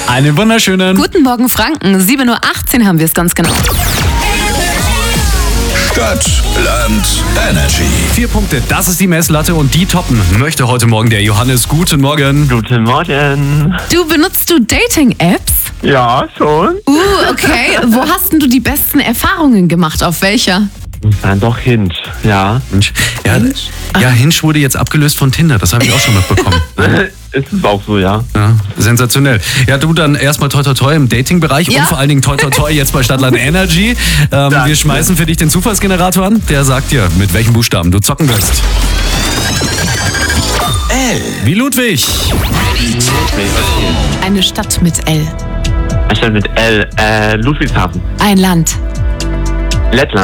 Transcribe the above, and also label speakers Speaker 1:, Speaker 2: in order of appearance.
Speaker 1: Einen wunderschönen
Speaker 2: Guten Morgen, Franken. 7:18 Uhr haben wir es ganz genau.
Speaker 3: Stadt, Land, Energy.
Speaker 1: 4 Punkte, das ist die Messlatte und die toppen möchte heute Morgen der Johannes. Guten Morgen.
Speaker 4: Guten Morgen.
Speaker 2: Benutzt du Dating-Apps?
Speaker 4: Ja, schon.
Speaker 2: Okay. Wo hast denn du die besten Erfahrungen gemacht? Auf welcher?
Speaker 4: Dann doch Hinge, ja.
Speaker 1: Hinge. Ja, Hinge wurde jetzt abgelöst von Tinder, das habe ich auch schon mitbekommen.
Speaker 4: Ist es auch so, ja.
Speaker 1: Ja, sensationell. Ja, du dann erstmal toi toi toi im Dating-Bereich und vor allen Dingen toi toi toi jetzt bei Stadtland Energy. Wir schmeißen für dich den Zufallsgenerator an, der sagt dir, mit welchen Buchstaben du zocken wirst.
Speaker 3: L.
Speaker 1: Wie Ludwig.
Speaker 2: Eine Stadt mit L.
Speaker 4: Anstatt mit L, Ludwigshafen.
Speaker 2: Ein Land.
Speaker 4: Lettland.